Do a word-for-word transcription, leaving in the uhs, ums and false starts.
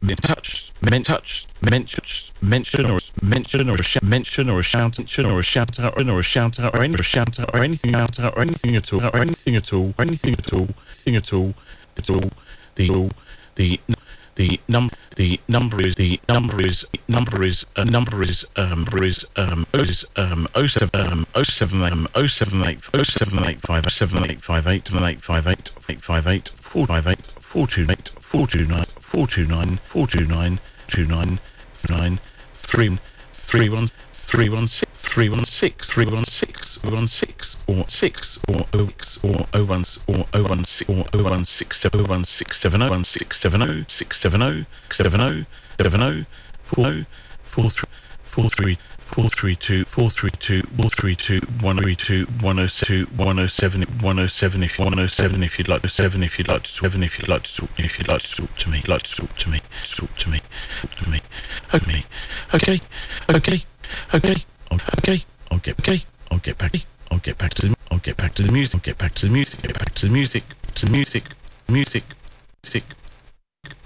meant touch, meant touch, mention, mention or mention or a sh- mention or a shout, mention or a shout out or a shout out or any or a shout out or anything out or anything at all or anything at all or anything at all, anything at all, at all, the all, the the num the number is the number is number is a uh, number is um is um is um oh seven um oh seven um oh seven eight oh seven eight five seven eight five eight seven eight five eight eight five eight four five eight four two eight four two nine four two nine four two nine two nine nine three three one three one six three one six three one six one six or six or oh six or oh one or oh one six or oh one six seven oh one six seven oh one six seven oh six seven oh seven oh seven oh four oh four three four three four three two four three two four three two one three two one oh two one oh seven one oh seven if one oh seven if you'd like to seven if you'd like to seven if you'd like to talk if you'd like to talk to me like to talk to me talk to me talk to me okay okay okay okay okay I'll get okay I'll get back I'll get back to the I'll get back to the music I'll get back to the music get back to the music to the music music music